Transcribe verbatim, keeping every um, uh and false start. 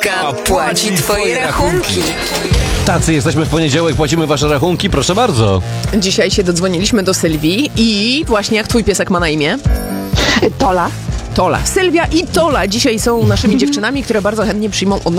Trójka płaci twoje rachunki. Tacy jesteśmy w poniedziałek, płacimy wasze rachunki, proszę bardzo. Dzisiaj się dodzwoniliśmy do Sylwii i właśnie jak twój piesek ma na imię? Tola. Tola. Sylwia i Tola dzisiaj są naszymi dziewczynami, które bardzo chętnie przyjmą od